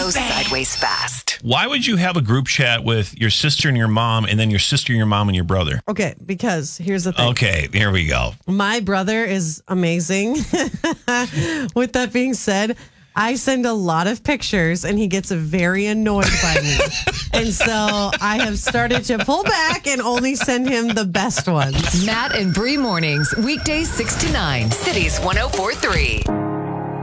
go sideways fast. Why would you have a group chat with your sister and your mom, and then your sister, your mom, and your brother? Okay, because here's the thing. Okay, here we go. My brother is amazing. With that being said, I send a lot of pictures and he gets very annoyed by me. And so I have started to pull back and only send him the best ones. Matt and Bree mornings, weekdays 6 to 9. Cities 104.3.